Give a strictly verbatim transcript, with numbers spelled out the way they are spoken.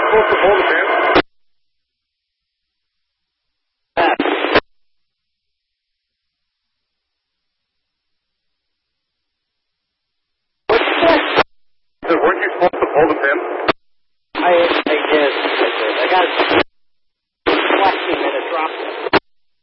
supposed to pull the pin? Weren't you supposed to pull the pin? I, I did. I did. I got